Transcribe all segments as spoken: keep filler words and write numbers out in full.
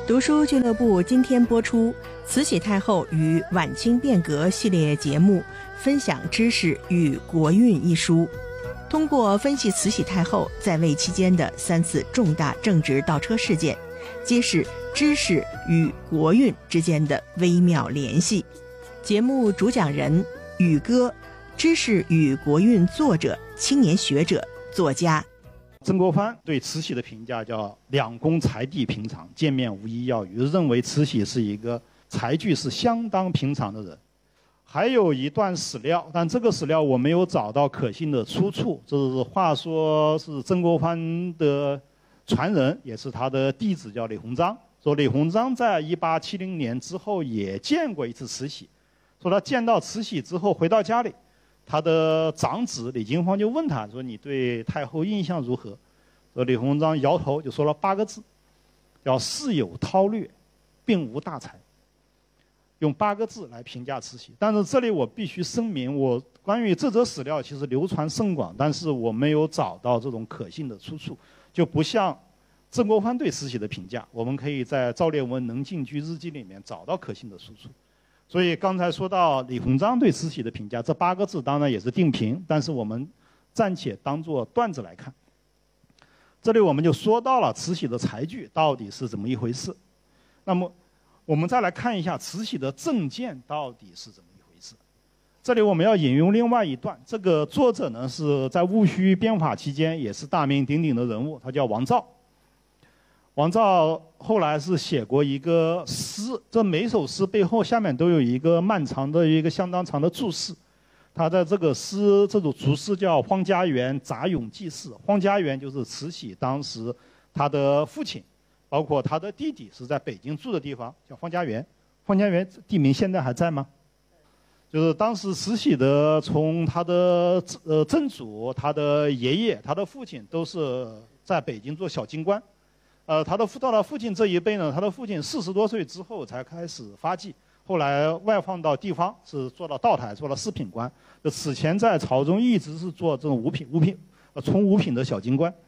读书俱乐部今天播出《慈禧太后与晚清变革》系列节目，分享知识与国运一书。通过分析慈禧太后在位期间的三次重大政治倒车事件，揭示知识与国运之间的微妙联系。节目主讲人宇哥，知识与国运作者、青年学者、作家。 曾国藩对慈禧的评价叫两宫才地平常，见面无一要语，认为慈禧是一个才具是相当平常的人。还有一段史料，但这个史料我没有找到可信的出处，这是话说是曾国藩的传人，也是他的弟子，叫李鸿章，说李鸿章在一八七零年之后也见过一次慈禧，说他见到慈禧之后回到家里，他的长子李经方就问他说：“你对太后印象如何？”说李鸿章摇头，就说了八个字，叫“世有韬略，并无大才”，用八个字来评价慈禧。但是这里我必须声明，我关于这则史料其实流传甚广，但是我没有找到这种可信的出处，就不像曾国藩对慈禧的评价，我们可以在赵烈文《能进居日记》里面找到可信的出处。所以刚才说到李鸿章对慈禧的评价，这八个字当然也是定评，但是我们暂且当作段子来看。这里我们就说到了慈禧的才具到底是怎么一回事。那么我们再来看一下慈禧的政见到底是怎么一回事。这里我们要引用另外一段，这个作者呢是在戊戌变法期间也是大名鼎鼎的人物，他叫王照。王照后来是写过一个诗，这每首诗背后下面都有一个漫长的一个相当长的注释。他在这个诗这种注释叫《荒家园杂咏记事》，荒家园就是慈禧当时他的父亲，包括他的弟弟是在北京住的地方，叫荒家园。荒家园地名现在还在吗？就是当时慈禧的从他的呃曾祖、他的爷爷、他的父亲都是在北京做小京官。呃，他的到了父亲这一辈呢，他的父亲四十多岁之后才开始发迹，后来外放到地方，是做到道台，做了四品官。就此前在朝中一直是做这种五品、五品、呃，从五品的小京官。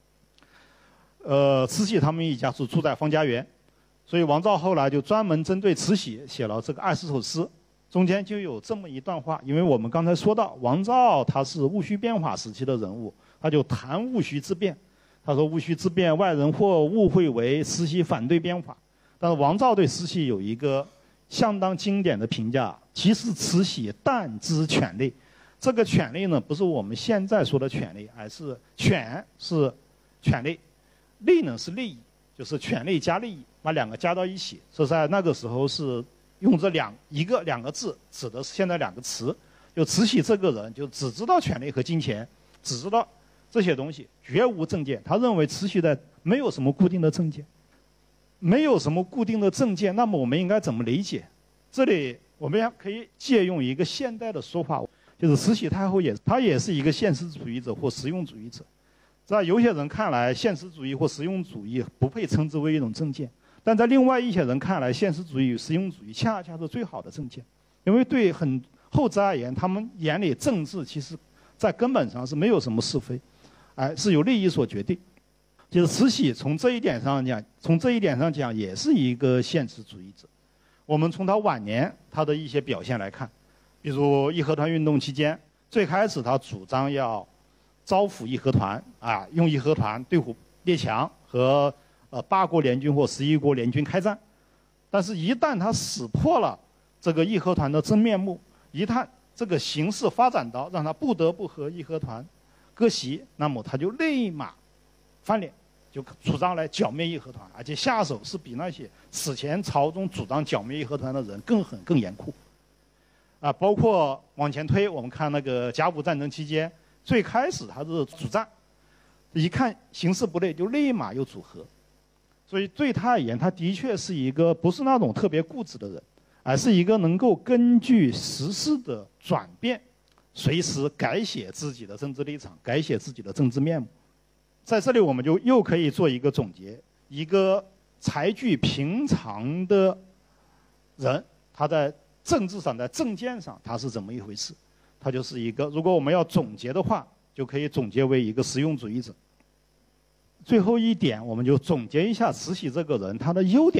呃，慈禧他们一家是住在方家园，所以王照后来就专门针对慈禧写了这个二十首诗，中间就有这么一段话。因为我们刚才说到王照他是戊戌变法时期的人物，他就谈戊戌之变。他说：“戊戌之变，外人或误会为慈禧反对变法。”但是王照对慈禧有一个相当经典的评价：其实慈禧但知权力。这个权力呢，不是我们现在说的权力，而是权是权力，利呢是利益，就是权力加利益，把两个加到一起。这在那个时候是用这两一个两个字指的是现在两个词。就慈禧这个人，就只知道权力和金钱，只知道这些东西，绝无政见。他认为慈禧的没有什么固定的政见，没有什么固定的政见。那么我们应该怎么理解？这里我们可以借用一个现代的说法，就是慈禧太后也她也是一个现实主义者或实用主义者。在有些人看来，现实主义或实用主义不配称之为一种政见，但在另外一些人看来，现实主义与实用主义恰恰是最好的政见。因为对很后者而言，他们眼里政治其实在根本上是没有什么是非，哎，是由利益所决定。就是慈禧从这一点上讲，从这一点上讲也是一个现实主义者。我们从他晚年他的一些表现来看，比如义和团运动期间，最开始他主张要招抚义和团啊，用义和团对付列强和呃八国联军或十一国联军开战。但是，一旦他识破了这个义和团的真面目，一旦这个形势发展到让他不得不和义和团割席，那么他就立马翻脸，就主张来剿灭义和团，而且下手是比那些此前朝中主张剿灭义和团的人更狠、更严酷。啊，包括往前推，我们看那个甲午战争期间，最开始他是主战，一看形势不对，就立马又组合。所以对他而言，他的确是一个不是那种特别固执的人，而是一个能够根据时事的转变，随时改写自己的政治立场，改写自己的政治面目。在这里我们就又可以做一个总结，一个才具平常的人，他在政治上，在政见上他是怎么一回事？他就是一个，如果我们要总结的话，就可以总结为一个实用主义者。最后一点，我们就总结一下慈禧这个人他的优点。